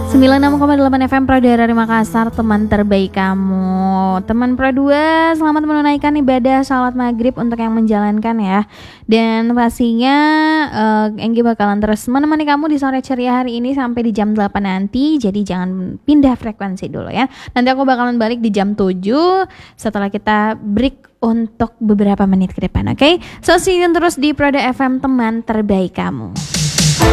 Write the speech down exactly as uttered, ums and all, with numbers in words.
sembilan puluh enam koma delapan F M Pro dari Makassar, teman terbaik kamu. Teman Pro dua, selamat menunaikan ibadah salat maghrib untuk yang menjalankan ya. Dan pastinya uh, Enggi bakalan terus menemani kamu di sore ceria hari ini sampai di jam delapan nanti. Jadi jangan pindah frekuensi dulu ya. Nanti aku bakalan balik di jam tujuh setelah kita break untuk beberapa menit ke depan, oke? Okay? So see you terus di Pro dua F M, teman terbaik kamu.